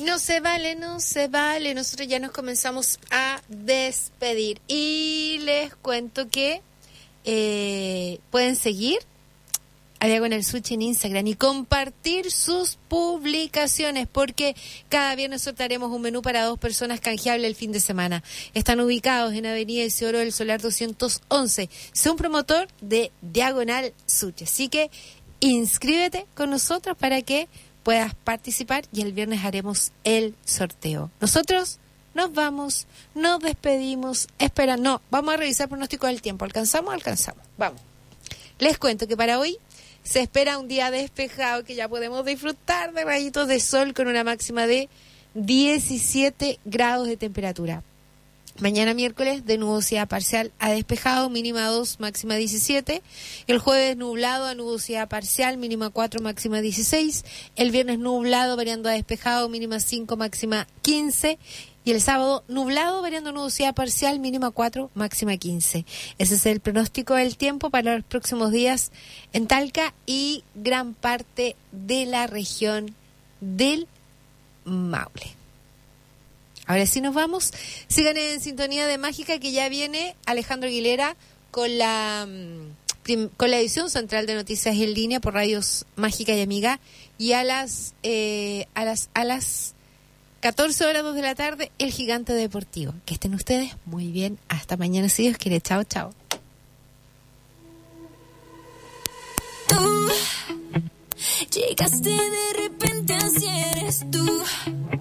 No se vale, no se vale. Nosotros ya nos comenzamos a despedir. Y les cuento que pueden seguir a Diagonal Sushi en Instagram y compartir sus publicaciones, porque cada viernes sortearemos un menú para 2 personas canjeable el fin de semana. Están ubicados en Avenida Isidoro del Solar 211. Sé un promotor de Diagonal Sushi. Así que inscríbete con nosotros para que puedas participar y el viernes haremos el sorteo. Nosotros nos vamos, nos despedimos, vamos a revisar pronóstico del tiempo. ¿Alcanzamos? Vamos. Les cuento que para hoy se espera un día despejado, que ya podemos disfrutar de rayitos de sol con una máxima de 17 grados de temperatura. Mañana miércoles de nubosidad parcial a despejado, mínima 2, máxima 17. El jueves nublado a nubosidad parcial, mínima 4, máxima 16. El viernes nublado variando a despejado, mínima 5, máxima 15. Y el sábado nublado variando a nubosidad parcial, mínima 4, máxima 15. Ese es el pronóstico del tiempo para los próximos días en Talca y gran parte de la región del Maule. Ahora sí nos vamos. Sigan en sintonía de Mágica, que ya viene Alejandro Aguilera con la edición central de Noticias en Línea por Radios Mágica y Amiga. Y a las 14 horas 2 de la tarde, El Gigante Deportivo. Que estén ustedes muy bien. Hasta mañana, si Dios quiere. Chao, chao. Tú llegaste de repente, así eres tú.